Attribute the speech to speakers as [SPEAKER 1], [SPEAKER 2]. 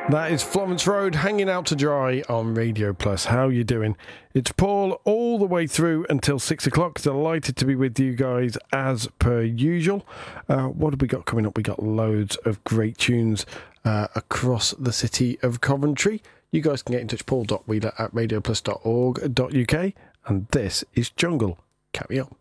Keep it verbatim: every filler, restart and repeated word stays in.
[SPEAKER 1] That is Florence Road hanging out to dry on Radio Plus. How you doing? It's Paul all the way through until six o'clock. Delighted to be with you guys as per usual. Uh, what have we got coming up? We got loads of great tunes uh, across the city of Coventry. You guys can get in touch, paul dot wheeler at radioplus dot org dot uk. And this is Jungle. Carry on.